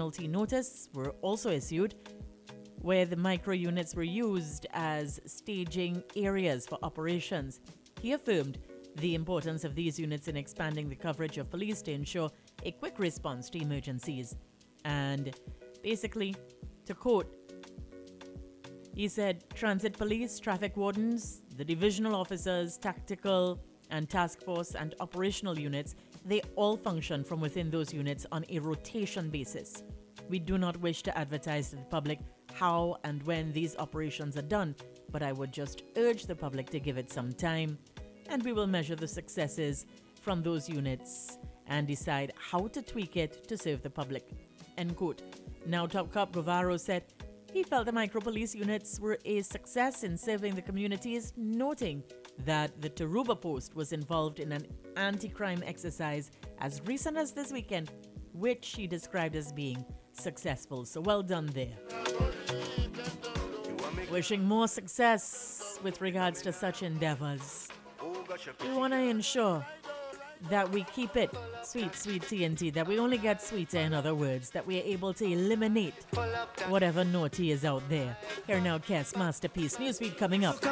penalty notice were also issued, where the micro units were used as staging areas for operations. He affirmed the importance of these units in expanding the coverage of police to ensure a quick response to emergencies. And basically, to quote, he said, transit police, traffic wardens, the divisional officers, tactical and task force and operational units, they all function from within those units on a rotation basis. We do not wish to advertise to the public how and when these operations are done, but I would just urge the public to give it some time, and we will measure the successes from those units and decide how to tweak it to serve the public. End quote. Now, Top Cop Guevara said he felt the micro police units were a success in serving the communities, noting that the Taruba post was involved in an anti-crime exercise as recent as this weekend, which he described as being successful. So well done there. Wishing more success with regards to such endeavors. We want to ensure that we keep it sweet, sweet TNT, that we only get sweeter, in other words, that we are able to eliminate whatever naughty is out there. Here now, Kes Masterpiece Newsfeed coming up.